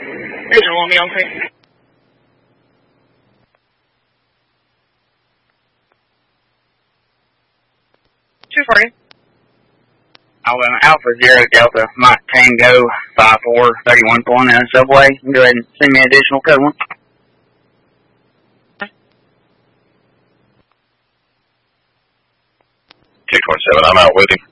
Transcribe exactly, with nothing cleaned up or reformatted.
Visual on me on Creek. two forty. Alabama Alpha Zero Delta Mike Tango five four thirty-one point zero subway. Go ahead and send me additional code one. two twenty-seven, I'm out with him.